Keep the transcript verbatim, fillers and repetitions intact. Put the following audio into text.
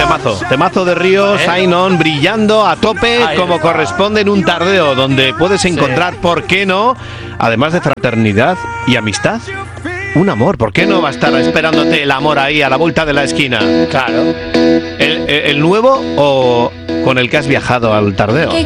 temazo, temazo de Ríos, ¿Eh? Shine On, brillando a tope, Ahí como está. corresponde en un tardeo, donde puedes encontrar, Sí. ¿por qué no? Además de fraternidad y amistad, un amor. ¿Por qué no va a estar esperándote el amor ahí a la vuelta de la esquina? Claro. ¿El, el, el nuevo o con el que has viajado al tardeo?